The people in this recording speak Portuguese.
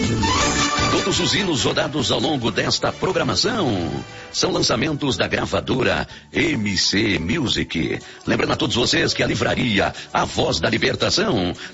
Todos os hinos rodados ao longo desta programação são lançamentos da gravadora MC Music. Lembrando a todos vocês que a livraria A Voz da Libertação